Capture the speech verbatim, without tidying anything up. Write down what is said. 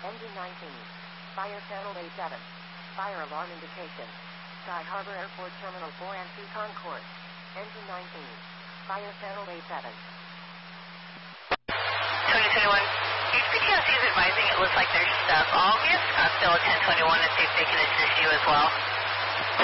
Engine nineteen. Fire channel A seven. Fire alarm indication. Sky Harbor Airport Terminal four and two Concourse. Engine nineteen. Fire channel A seven. twenty twenty-one. H P T O C is advising it looks like there's stuff. I'll be at Scottsdale at ten twenty-one and see if they can assist you as well.